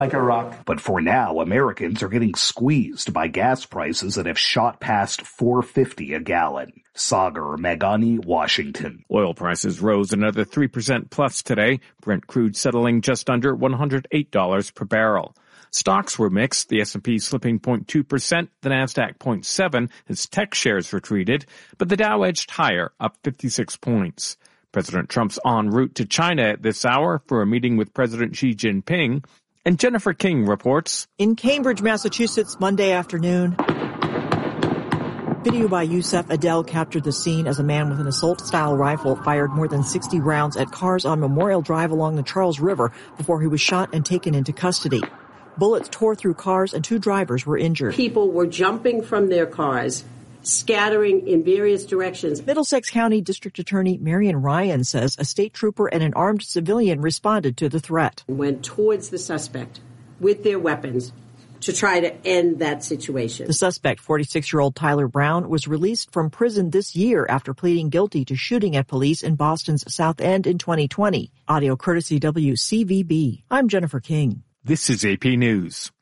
like a rock. But for now, Americans are getting squeezed by gas prices that have shot past $4.50 a gallon. Sagar Meghani, Washington. Oil prices rose another 3% plus today, Brent crude settling just under $108 per barrel. Stocks were mixed, the S&P slipping 0.2%, the Nasdaq 0.7% as tech shares retreated, but the Dow edged higher, up 56 points. President Trump's en route to China at this hour for a meeting with President Xi Jinping. And Jennifer King reports. In Cambridge, Massachusetts, Monday afternoon, video by Youssef Adel captured the scene as a man with an assault-style rifle fired more than 60 rounds at cars on Memorial Drive along the Charles River before he was shot and taken into custody. Bullets tore through cars and 2 drivers were injured. People were jumping from their cars, scattering in various directions. Middlesex County District Attorney Marion Ryan says a state trooper and an armed civilian responded to the threat. Went towards the suspect with their weapons to try to end that situation. The suspect, 46-year-old Tyler Brown, was released from prison this year after pleading guilty to shooting at police in Boston's South End in 2020. Audio courtesy WCVB. I'm Jennifer King. This is AP News.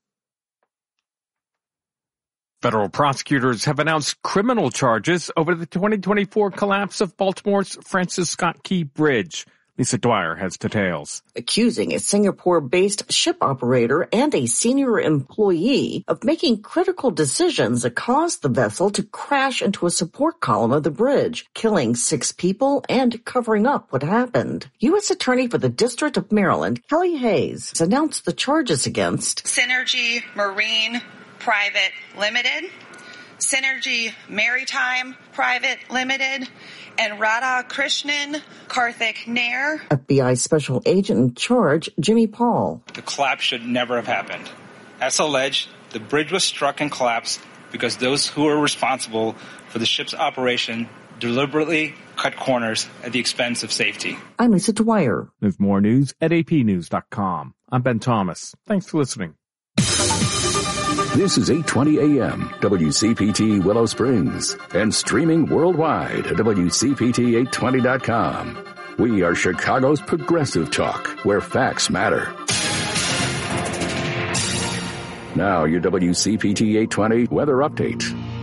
Federal prosecutors have announced criminal charges over the 2024 collapse of Baltimore's Francis Scott Key Bridge. Lisa Dwyer has details. Accusing a Singapore-based ship operator and a senior employee of making critical decisions that caused the vessel to crash into a support column of the bridge, killing 6 people and covering up what happened. U.S. Attorney for the District of Maryland, Kelly Hayes, announced the charges against Synergy Marine Private Limited, Synergy Maritime Private Limited, and Radha Krishnan Karthik Nair. FBI Special Agent in charge, Jimmy Paul. The collapse should never have happened. As alleged, the bridge was struck and collapsed because those who were responsible for the ship's operation deliberately cut corners at the expense of safety. I'm Lisa Dwyer. There's more news at apnews.com. I'm Ben Thomas. Thanks for listening. This is 820 AM, WCPT Willow Springs, and streaming worldwide at WCPT820.com. We are Chicago's progressive talk, where facts matter. Now, your WCPT 820 weather update.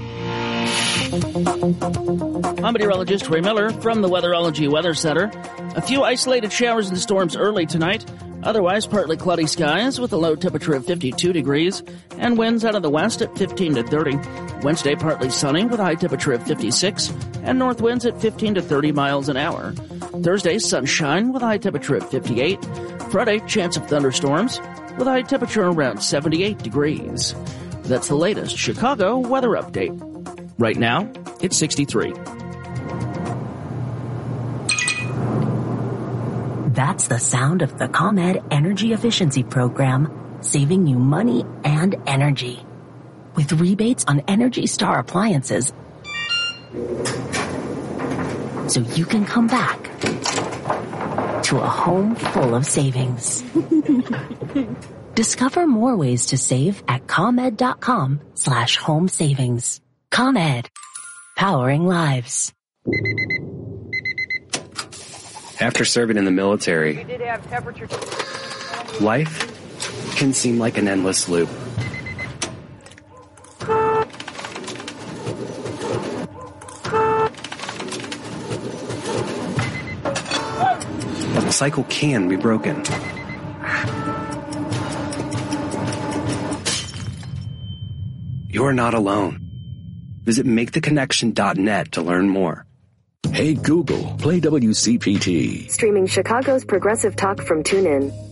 I'm meteorologist Ray Miller from the Weatherology Weather Center. A few isolated showers and storms early tonight. Otherwise, partly cloudy skies with a low temperature of 52 degrees and winds out of the west at 15 to 30. Wednesday, partly sunny with a high temperature of 56 and north winds at 15 to 30 miles an hour. Thursday, sunshine with a high temperature of 58. Friday, chance of thunderstorms with a high temperature around 78 degrees. That's the latest Chicago weather update. Right now, it's 63. That's the sound of the ComEd Energy Efficiency Program, saving you money and energy. With rebates on Energy Star appliances, so you can come back to a home full of savings. Discover more ways to save at ComEd.com/home savings. ComEd, powering lives. After serving in the military, life can seem like an endless loop. But the cycle can be broken. You're not alone. Visit MakeTheConnection.net to learn more. Hey Google, play WCPT. Streaming Chicago's progressive talk from TuneIn.